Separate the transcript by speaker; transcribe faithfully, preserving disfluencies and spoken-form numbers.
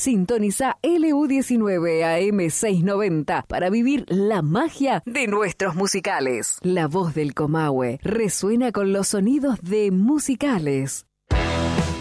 Speaker 1: Sintoniza L U diecinueve A M seiscientos noventa para vivir la magia de nuestros musicales. La voz del Comahue resuena con los sonidos de Musicales.